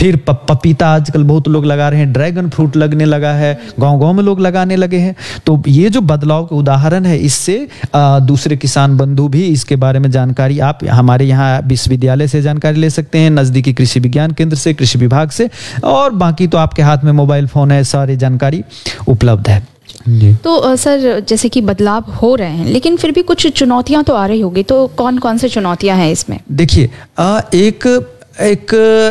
फिर पपीता आजकल बहुत लोग लगा रहे हैं, ड्रैगन फ्रूट लगने लगा है, गांव-गांव में लोग लगाने लगे हैं। तो ये जो बदलाव के उदाहरण है, इससे दूसरे किसान बंधु भी इसके बारे में जानकारी आप हमारे यहाँ विश्वविद्यालय से जानकारी ले सकते हैं, नज़दीकी कृषि विज्ञान केंद्र से, कृषि विभाग से, और बाकी तो आपके हाथ में मोबाइल फ़ोन है, सारी जानकारी उपलब्ध है। तो सर, जैसे कि बदलाव हो रहे हैं, लेकिन फिर भी कुछ चुनौतियां तो आ रही होगी, तो कौन कौन से चुनौतियां हैं इसमें? देखिए, एक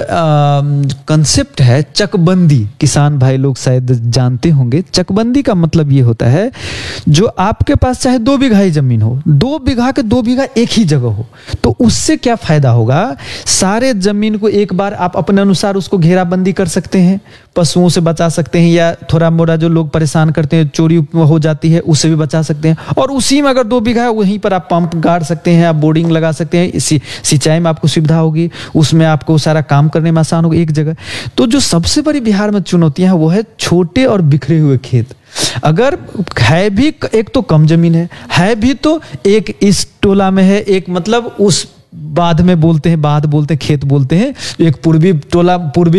कंसेप्ट है चकबंदी, किसान भाई लोग शायद जानते होंगे। चकबंदी का मतलब ये होता है, जो आपके पास चाहे 2 बीघा ही जमीन हो, 2 बीघा के 2 बीघा एक ही जगह हो, तो उससे क्या फायदा होगा, सारे जमीन को एक बार आप अपने अनुसार उसको घेराबंदी कर सकते हैं, पशुओं से बचा सकते हैं, या थोड़ा मोड़ा जो लोग परेशान करते हैं, चोरी हो जाती है, उससे भी बचा सकते हैं। और उसी में अगर 2 बीघा है, वहीं पर आप पंप गाड़ सकते हैं, आप बोर्डिंग लगा सकते हैं, सिंचाई में आपको सुविधा होगी, उसमें आपको सारा काम करने में आसान होगा एक जगह। तो जो सबसे बड़ी बिहार में चुनौतियां हैं वो है छोटे और बिखरे हुए खेत। अगर है भी, एक तो कम जमीन है भी, तो एक इस टोला में है, एक मतलब उस बाध में बोलते हैं, बाध बोलते हैं, खेत बोलते हैं, एक पूर्वी टोला,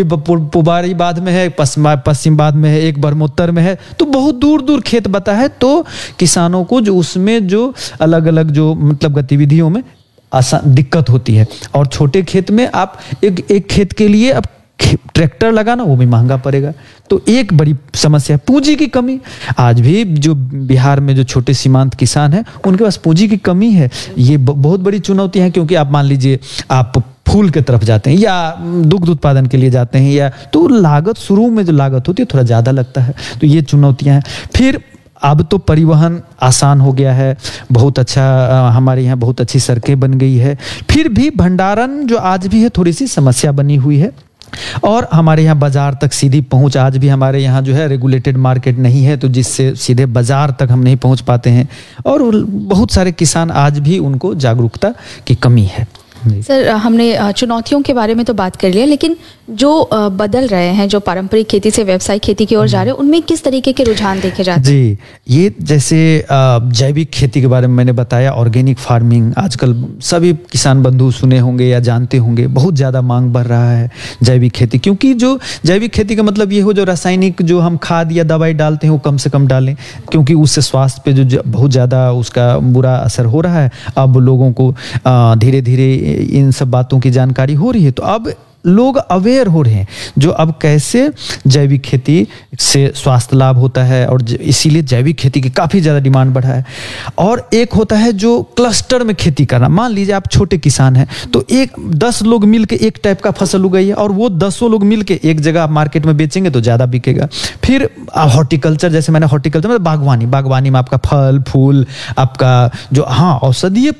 पुबारी बाध में है, पश्चिम बाध में है, एक बरमोत्तर में है, तो बहुत दूर दूर खेत बता है। तो किसानों को जो उसमें जो अलग अलग जो मतलब गतिविधियों में दिक्कत होती है। और छोटे खेत में आप एक खेत के लिए अब ट्रैक्टर लगाना वो भी महंगा पड़ेगा, तो एक बड़ी समस्या है पूंजी की कमी। आज भी जो बिहार में जो छोटे सीमांत किसान हैं, उनके पास पूंजी की कमी है, ये बहुत बड़ी चुनौती है। क्योंकि आप मान लीजिए आप फूल की तरफ जाते हैं या दुग्ध उत्पादन के लिए जाते हैं, या तो लागत, शुरू में जो लागत होती है थोड़ा ज़्यादा लगता है, तो ये चुनौतियाँ हैं। फिर अब तो परिवहन आसान हो गया है, बहुत अच्छा, हमारे यहाँ बहुत अच्छी सड़कें बन गई है, फिर भी भंडारण जो आज भी है थोड़ी सी समस्या बनी हुई है। और हमारे यहाँ बाजार तक सीधी पहुंच, आज भी हमारे यहाँ जो है रेगुलेटेड मार्केट नहीं है, तो जिससे सीधे बाजार तक हम नहीं पहुंच पाते हैं। और बहुत सारे किसान आज भी, उनको जागरूकता की कमी है। सर, हमने चुनौतियों के बारे में तो बात कर लिया, लेकिन जो बदल रहे हैं, जो पारंपरिक खेती से व्यावसायिक खेती की ओर जा रहे हैं, उनमें किस तरीके के रुझान देखे जाते हैं? जी, ये जैसे जैविक खेती के बारे में मैंने बताया, ऑर्गेनिक फार्मिंग आजकल सभी किसान बंधु सुने होंगे या जानते होंगे, बहुत ज़्यादा मांग बढ़ रहा है जैविक खेती। क्योंकि जो जैविक खेती का मतलब ये हो, जो रासायनिक जो हम खाद या दवाई डालते हैं वो कम से कम डालें, क्योंकि उससे स्वास्थ्य पे जो बहुत ज़्यादा उसका बुरा असर हो रहा है। अब लोगों को धीरे धीरे इन सब बातों की जानकारी हो रही है, तो अब लोग अवेयर हो रहे हैं, जो अब कैसे जैविक खेती से स्वास्थ्य लाभ होता है, और इसीलिए जैविक खेती की काफ़ी ज़्यादा डिमांड बढ़ा है। और एक होता है जो क्लस्टर में खेती करना, मान लीजिए आप छोटे किसान हैं, तो 10 लोग मिलके एक टाइप का फसल उगाइए, और वो 10 लोग मिलके एक जगह आप मार्केट में बेचेंगे तो ज़्यादा बिकेगा। फिर हॉर्टिकल्चर, जैसे मैंने हॉर्टिकल्चर मतलब बागवानी में आपका फल फूल, आपका जो औषधीय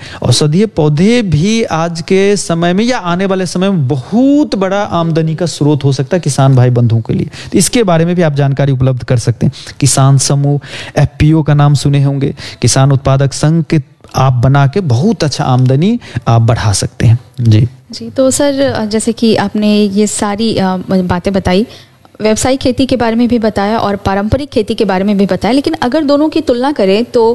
पौधे भी आज के समय में या आने वाले समय में बहुत बड़ा आमदनी का स्रोत हो सकता है किसान भाई बंधुओं के लिए। तो इसके बारे में भी आप जानकारी उपलब्ध कर सकते हैं। किसान समूह, FPO का नाम सुने होंगे, किसान उत्पादक संघ के आप बना के बहुत अच्छा आमदनी आप बढ़ा सकते हैं। जी, तो सर, जैसे कि आपने ये सारी बातें बताई, व्यावसायिक खेती के बारे में भी बताया और पारंपरिक खेती के बारे में भी बताया, लेकिन अगर दोनों की तुलना करें तो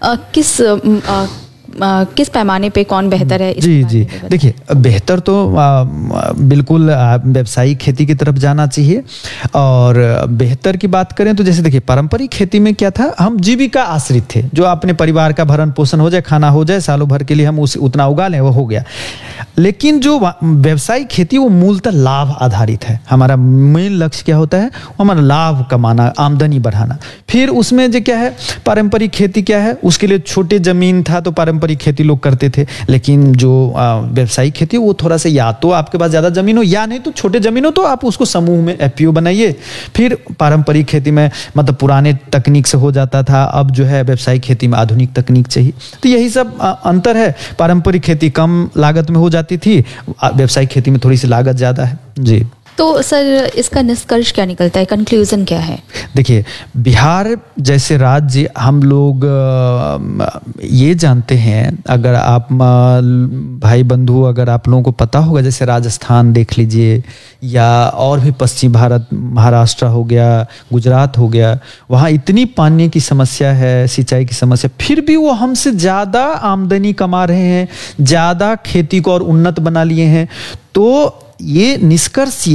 किस पैमाने पे कौन बेहतर है? जी, देखिए, बेहतर तो बिल्कुल व्यावसायिक खेती की तरफ जाना चाहिए। और बेहतर की बात करें तो जैसे देखिए, पारंपरिक खेती में क्या था, हम जीविका आश्रित थे, जो अपने परिवार का भरण पोषण हो जाए, खाना हो जाए, सालों भर के लिए हम उतना उगा लें, वो हो गया। लेकिन जो व्यावसायिक खेती वो मूलतः लाभ आधारित है। हमारा मेन लक्ष्य क्या होता है, हमारा लाभ कमाना, आमदनी बढ़ाना। फिर उसमें जो क्या है, पारंपरिक खेती क्या है, उसके लिए छोटे जमीन था तो पारंपरिक खेती लोग करते थे। लेकिन जो व्यावसायिक खेती वो थोड़ा सा, या तो आपके पास ज्यादा जमीन हो, या नहीं तो छोटे जमीन हो, तो आप उसको समूह में FPO बनाइए। फिर पारंपरिक खेती में मतलब पुराने तकनीक से हो जाता था, अब जो है व्यावसायिक खेती में आधुनिक तकनीक चाहिए। तो यही सब अंतर है। पारंपरिक खेती कम लागत में हो जाती थी, व्यावसायिक खेती में थोड़ी सी लागत ज्यादा है। जी, तो सर, इसका निष्कर्ष क्या निकलता है, कंक्लूजन क्या है? देखिए, बिहार जैसे राज्य, हम लोग ये जानते हैं, अगर आप भाई बंधु, अगर आप लोगों को पता होगा, जैसे राजस्थान देख लीजिए, या और भी पश्चिम भारत, महाराष्ट्र हो गया, गुजरात हो गया, वहाँ इतनी पानी की समस्या है, सिंचाई की समस्या, फिर भी वो हमसे ज़्यादा आमदनी कमा रहे हैं, ज़्यादा खेती को और उन्नत बना लिए हैं। तो ये निष्कर्ष